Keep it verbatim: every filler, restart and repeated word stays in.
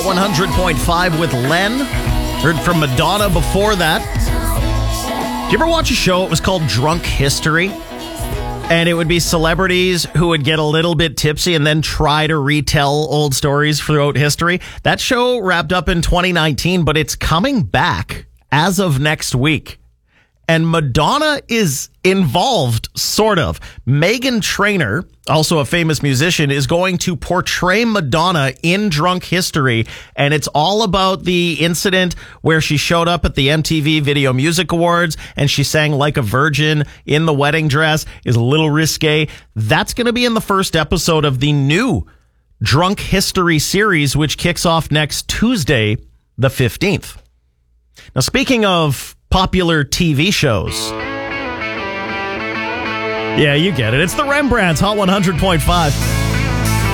one hundred point five with Len. Heard from Madonna before that. Did you ever watch a show? It was called Drunk History. And it would be celebrities who would get a little bit tipsy and then try to retell old stories throughout history. That show wrapped up in twenty nineteen, but it's coming back as of next week. And Madonna is involved, sort of. Meghan Trainor, also a famous musician, is going to portray Madonna in Drunk History. And it's all about the incident where she showed up at the M T V Video Music Awards and she sang Like a Virgin in the wedding dress. Is a little risque. That's going to be in the first episode of the new Drunk History series, which kicks off next Tuesday, the fifteenth. Now, speaking of popular T V shows. Yeah, you get it. It's the Rembrandts, Hot one hundred point five.